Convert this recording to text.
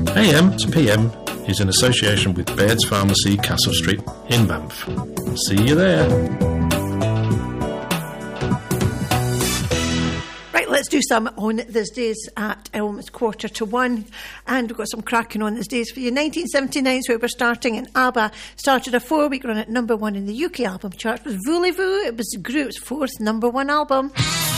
AM to PM is in association with Baird's Pharmacy, Castle Street in Banff. See you there. Let's do some on these days at almost 1:45, and we've got some cracking on these days for you. 1979 is where we're starting, and ABBA started a 4-week run at number 1 in the UK album chart with Voulez-Vous. It was the group's 4th number 1 album.